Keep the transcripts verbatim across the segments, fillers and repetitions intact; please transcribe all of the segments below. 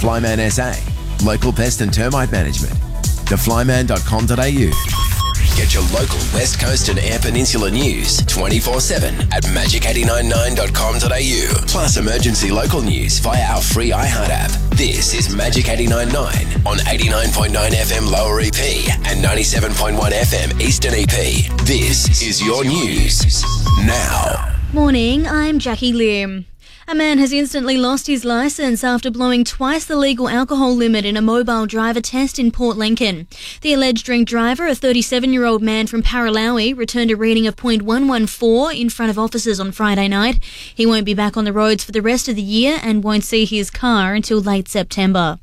Flyman S A, local pest and termite management. the flyman dot com dot a u. Get your local West Coast and Eyre Peninsula news twenty-four seven at magic eight nine nine dot com dot a u. Plus emergency local news via our free iHeart app. This is Magic eighty nine point nine on eighty-nine point nine F M Lower E P and ninety-seven point one F M Eastern E P. This is your news now. Morning, I'm Jackie Lim. A man has instantly lost his licence after blowing twice the legal alcohol limit in a mobile driver test in Port Lincoln. The alleged drink driver, a thirty-seven-year-old man from Paralawi, returned a reading of point one one four in front of officers on Friday night. He won't be back on the roads for the rest of the year and won't see his car until late September.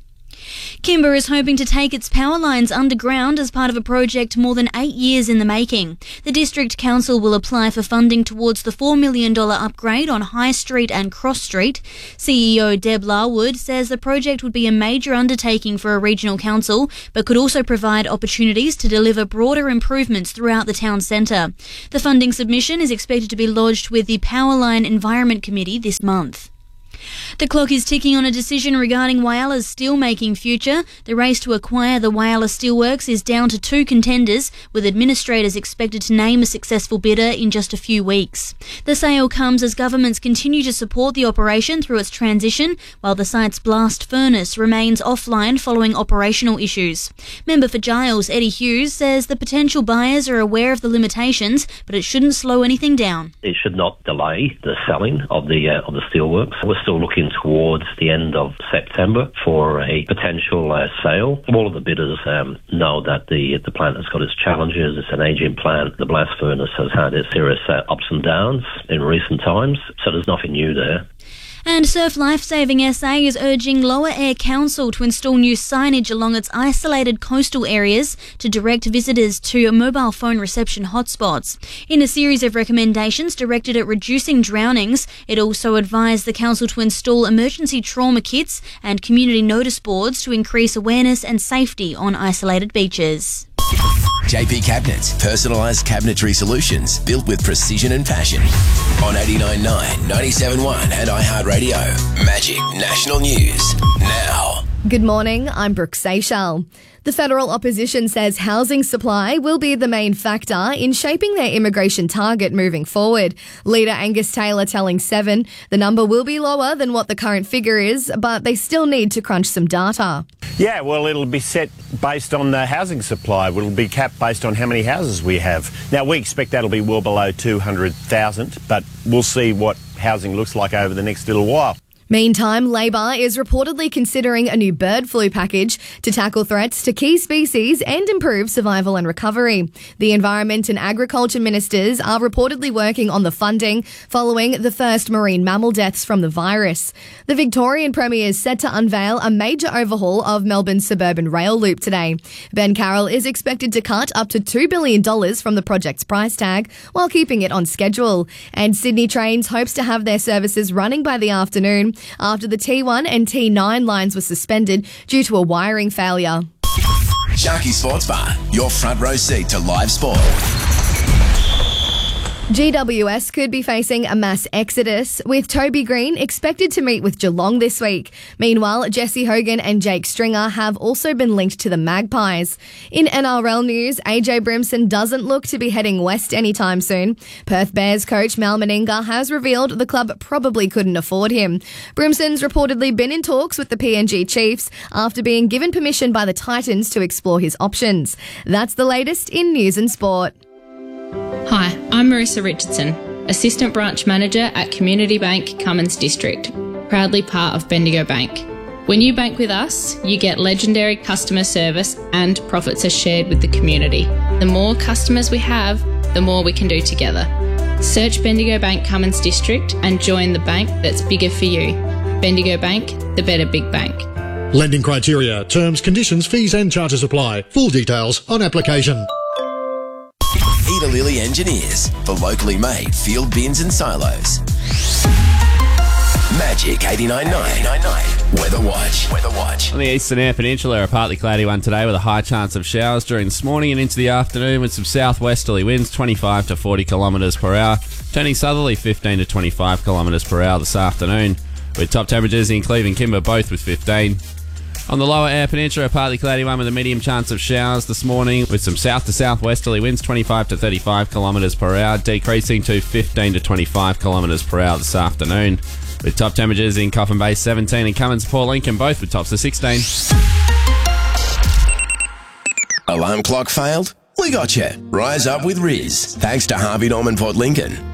Kimba is hoping to take its power lines underground as part of a project more than eight years in the making. The District Council will apply for funding towards the four million dollars upgrade on High Street and Cross Street. C E O Deb Larwood says the project would be a major undertaking for a regional council, but could also provide opportunities to deliver broader improvements throughout the town centre. The funding submission is expected to be lodged with the Powerline Environment Committee this month. The clock is ticking on a decision regarding Whyala's steelmaking future. The race to acquire the Whyalla Steelworks is down to two contenders, with administrators expected to name a successful bidder in just a few weeks. The sale comes as governments continue to support the operation through its transition, while the site's blast furnace remains offline following operational issues. Member for Giles, Eddie Hughes, says the potential buyers are aware of the limitations, but it shouldn't slow anything down. It should not delay the selling of the uh, of the steelworks. We're still looking towards the end of September for a potential uh, sale. All of the bidders um, know that the the plant has got its challenges. It's an ageing plant. The blast furnace has had its serious uh, ups and downs in recent times, so there's nothing new there. And Surf Lifesaving S A is urging Lower Eyre Council to install new signage along its isolated coastal areas to direct visitors to mobile phone reception hotspots. In a series of recommendations directed at reducing drownings, it also advised the council to install emergency trauma kits and community notice boards to increase awareness and safety on isolated beaches. J P Cabinets, personalised cabinetry solutions built with precision and passion. On eighty-nine point nine, ninety-seven point one and iHeartRadio. Magic National News now. Good morning, I'm Brooke Seychelles. The federal opposition says housing supply will be the main factor in shaping their immigration target moving forward. Leader Angus Taylor telling Seven the number will be lower than what the current figure is, but they still need to crunch some data. Yeah, well, it'll be set based on the housing supply. It'll be capped based on how many houses we have. Now, we expect that'll be well below two hundred thousand, but we'll see what housing looks like over the next little while. Meantime, Labor is reportedly considering a new bird flu package to tackle threats to key species and improve survival and recovery. The Environment and Agriculture Ministers are reportedly working on the funding following the first marine mammal deaths from the virus. The Victorian Premier is set to unveil a major overhaul of Melbourne's suburban rail loop today. Ben Carroll is expected to cut up to two billion dollars from the project's price tag while keeping it on schedule. And Sydney Trains hopes to have their services running by the afternoon after the T one and T nine lines were suspended due to a wiring failure. Sharky Sports Bar, your front row seat to live sport. G W S could be facing a mass exodus, with Toby Green expected to meet with Geelong this week. Meanwhile, Jesse Hogan and Jake Stringer have also been linked to the Magpies. In N R L news, A J Brimson doesn't look to be heading west anytime soon. Perth Bears coach Mal Meninga has revealed the club probably couldn't afford him. Brimson's reportedly been in talks with the P N G Chiefs after being given permission by the Titans to explore his options. That's the latest in news and sport. Hi, I'm Marissa Richardson, Assistant Branch Manager at Community Bank Cummins District, proudly part of Bendigo Bank. When you bank with us, you get legendary customer service and profits are shared with the community. The more customers we have, the more we can do together. Search Bendigo Bank Cummins District and join the bank that's bigger for you. Bendigo Bank, the better big bank. Lending criteria, terms, conditions, fees and charges apply. Full details on application. Eda Lilly Engineers for locally made field bins and silos. Magic eighty-nine point nine. Weather Watch. Weather Watch. On the eastern Eyre Peninsula, a partly cloudy one today with a high chance of showers during this morning and into the afternoon with some southwesterly winds, twenty-five to forty kilometres per hour, turning southerly fifteen to twenty-five kilometres per hour this afternoon, with top temperatures in Cleve and Kimber both with fifteen. On the lower Eyre Peninsula, a partly cloudy one with a medium chance of showers this morning with some south to southwesterly winds, twenty-five to thirty-five kilometres per hour, decreasing to fifteen to twenty-five kilometres per hour this afternoon. With top temperatures in Coffin Bay seventeen and Cummins Port Lincoln, both with tops of sixteen. Alarm clock failed? We got you. Rise up with Riz. Thanks to Harvey Norman Port Lincoln.